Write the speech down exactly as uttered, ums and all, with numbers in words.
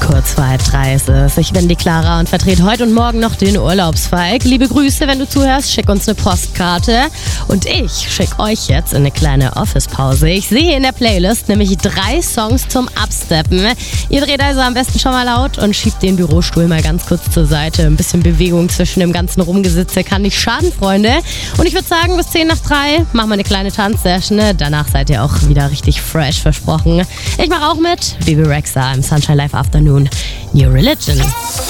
Kurz vor halb drei ist es. Ich bin die Clara und vertrete heute und morgen noch den Urlaubsfalk. Liebe Grüße, wenn du zuhörst, schick uns eine Postkarte. Und ich schick euch jetzt in eine kleine Office-Pause. Ich sehe in der Playlist nämlich drei Songs zum Absteppen. Ihr dreht also am besten schon mal laut und schiebt den Bürostuhl mal ganz kurz zur Seite. Ein bisschen Bewegung zwischen dem ganzen Rumgesitze kann nicht schaden, Freunde. Und ich würde sagen, bis zehn nach drei machen wir eine kleine Tanzsession. Danach seid ihr auch wieder richtig fresh, versprochen. Ich mache auch mit. Bebe Rexha im Sunshine Live Afternoon. New Religion.